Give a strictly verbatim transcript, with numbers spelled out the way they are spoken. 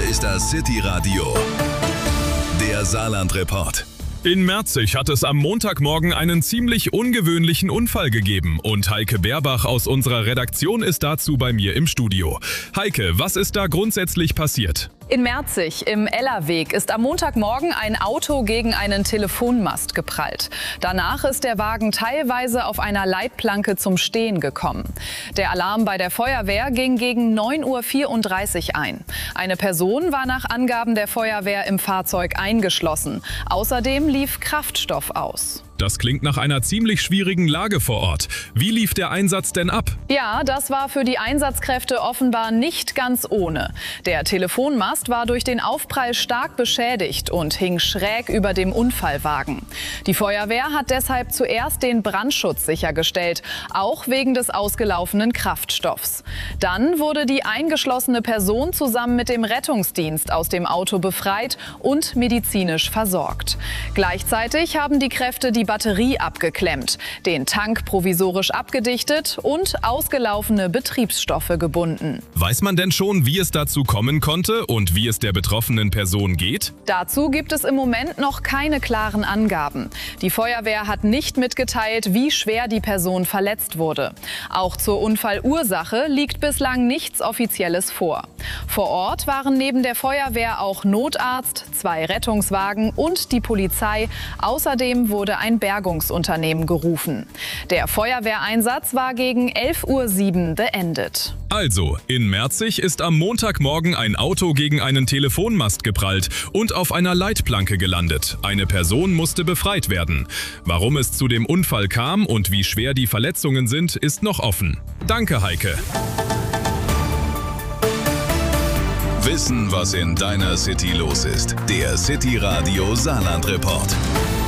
ist das City Radio, der Saarland-Report. In Merzig hat es am Montagmorgen einen ziemlich ungewöhnlichen Unfall gegeben und Heike Berbach aus unserer Redaktion ist dazu bei mir im Studio. Heike, was ist da grundsätzlich passiert? In Merzig im Ellerweg ist am Montagmorgen ein Auto gegen einen Telefonmast geprallt. Danach ist der Wagen teilweise auf einer Leitplanke zum Stehen gekommen. Der Alarm bei der Feuerwehr ging gegen neun Uhr vierunddreißig ein. Eine Person war nach Angaben der Feuerwehr im Fahrzeug eingeschlossen. Außerdem lief Kraftstoff aus. Das klingt nach einer ziemlich schwierigen Lage vor Ort. Wie lief der Einsatz denn ab? Ja, das war für die Einsatzkräfte offenbar nicht ganz ohne. Der Telefonmast war durch den Aufprall stark beschädigt und hing schräg über dem Unfallwagen. Die Feuerwehr hat deshalb zuerst den Brandschutz sichergestellt, auch wegen des ausgelaufenen Kraftstoffs. Dann wurde die eingeschlossene Person zusammen mit dem Rettungsdienst aus dem Auto befreit und medizinisch versorgt. Gleichzeitig haben die Kräfte die Batterie abgeklemmt, den Tank provisorisch abgedichtet und ausgelaufene Betriebsstoffe gebunden. Weiß man denn schon, wie es dazu kommen konnte und wie es der betroffenen Person geht? Dazu gibt es im Moment noch keine klaren Angaben. Die Feuerwehr hat nicht mitgeteilt, wie schwer die Person verletzt wurde. Auch zur Unfallursache liegt bislang nichts Offizielles vor. Vor Ort waren neben der Feuerwehr auch Notarzt, zwei Rettungswagen und die Polizei. Außerdem wurde ein Bergungsunternehmen gerufen. Der Feuerwehreinsatz war gegen elf Uhr sieben beendet. Also, in Merzig ist am Montagmorgen ein Auto gegen einen Telefonmast geprallt und auf einer Leitplanke gelandet. Eine Person musste befreit werden. Warum es zu dem Unfall kam und wie schwer die Verletzungen sind, ist noch offen. Danke, Heike. Wissen, was in deiner City los ist. Der City Radio Saarland-Report.